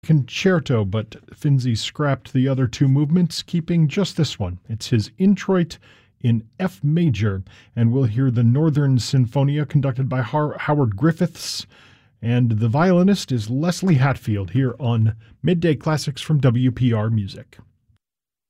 concerto, but Finzi scrapped the other two movements, keeping just this one. It's his introit in F major, and we'll hear the Northern Sinfonia conducted by Howard Griffiths, and the violinist is Leslie Hatfield here on Midday Classics from WPR Music.